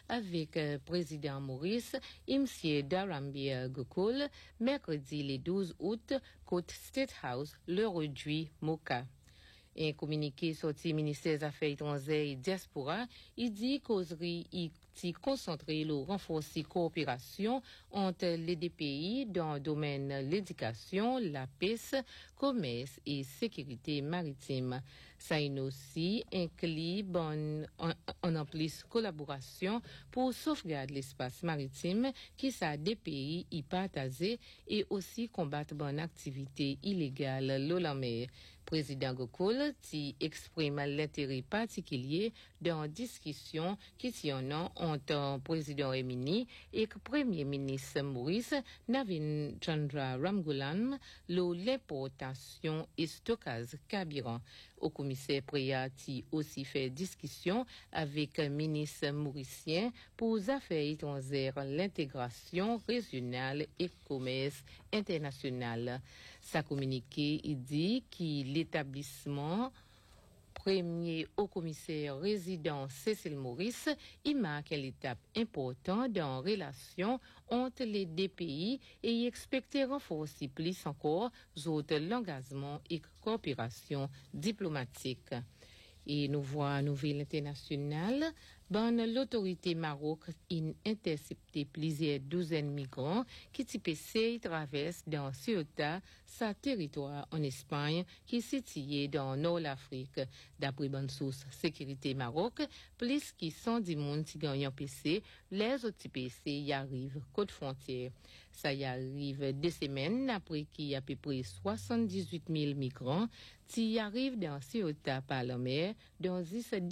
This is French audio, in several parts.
avec président Maurice et M. Darambir Gokul, mercredi le 12 août, côte State House, le réduit Moka. Un communiqué sorti ministère des Affaires étrangères et diaspora, il dit causerie y concentrer le renforcer coopération entre les deux pays dans le domaine de l'éducation, la paix, commerce et sécurité maritime. Ça aussi inclut en plus collaboration pour sauvegarder l'espace maritime qui ça des pays y partagent et aussi combattre bonne activité illégale l'eau la mer. Président Gokul qui exprime l'intérêt particulier dans la discussion qui tient entre le président Remini et le premier ministre Maurice Navin Chandra Ramgoolam l'importation et stockage carburant. Au commissaire Préa qui aussi fait discussion avec le ministre mauricien pour les affaires étrangères, l'intégration régionale et commerce international. Sa communiqué, il dit que l'établissement premier haut commissaire résident Cécile Maurice, il marque une étape importante dans la relation entre les deux pays et il expecte renforcer plus encore l'engagement et coopération diplomatique. Et nous voyons à nouvelle internationale, l'autorité Maroc a intercepté plusieurs douzaines de migrants qui traversent dans Ceuta, sa territoire en Espagne, qui est situé dans le nord de l'Afrique. D'après bonne source sécurité Maroc, plus qui 110 personnes qui gagnent PC, les autres PC y arrivent côte frontière. Ça y arrive 2 semaines après qu'il y a à peu près 78 000 migrants qui arrivent dans Ceuta par la mer dans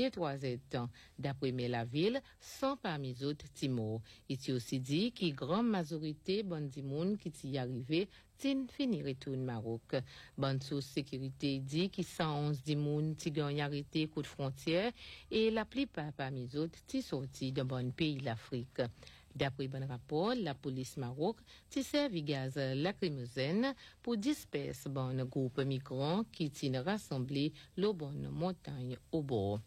2-3 temps. D'après la ville, sans parmi les autres Timor. Il a aussi dit que grande majorité bon di moun qui y arrivé tin fini retourne Maroc. Bonne source sécurité dit que 111 di moun ti gagne arrêté coup de frontière et la plupart parmi les autres ti sorti d'un bon pays l'Afrique. D'après bon rapport, la police Maroc ti servi gaz lacrymogène pour disperser bon groupe migrants qui tin rassemblé le bonne montagne au bord.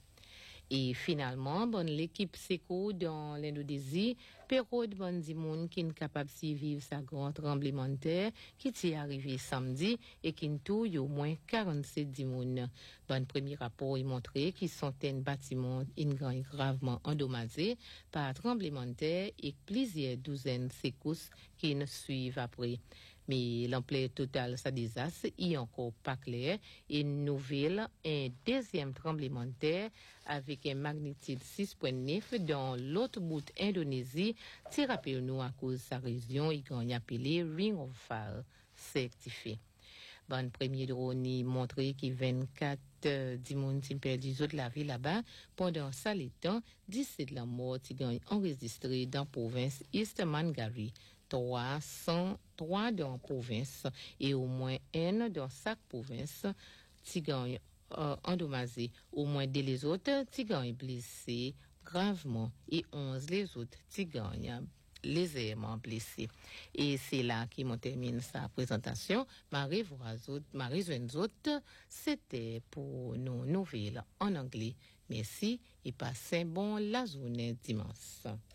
Et finalement, l'équipe SECO dans l'Indonésie, période di moun qui est capable de vivre sa grande tremblement de terre qui est arrivé samedi et qui touille au moins 47 di moun. Bon premier rapport il montré que centaines de bâtiments sont gravement endommagés par tremblement de terre et plusieurs douzaines de secousses qui ne suivent après. Mais l'ampleur totale de ce désastre est encore pas claire et nouvelle un deuxième tremblement de terre avec un magnitude 6.9 dans l'autre bout d'Indonésie, qui rappelle nous à cause de sa région et qu'on appelé Ring of Fire certifié. Bon, premier drone montré que 24 di moun qui perdu la vie là-bas pendant ça les temps 17 la mort qui gagne enregistré dans province East Mangari 303 dans province et au moins un dans chaque province qui gagne endommagé au moins deux les autres qui gagne blessé gravement et 11 les autres qui gagnent légèrement blessés. Et c'est là qui m'ont terminé sa présentation. Marie Zouenzot, c'était pour nos nouvelles en anglais. Merci et passez bon la journée dimanche.